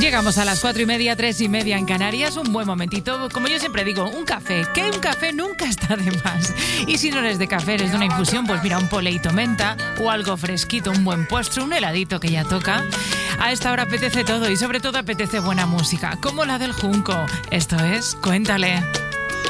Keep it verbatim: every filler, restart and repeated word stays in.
Llegamos a las cuatro y media, tres y media en Canarias, un buen momentito, como yo siempre digo, un café, que un café nunca está de más. Y si no eres de café, eres de una infusión, pues mira, un poleito menta o algo fresquito, un buen postre, un heladito que ya toca. A esta hora apetece todo y sobre todo apetece buena música, como la del Junco. Esto es Cuéntale.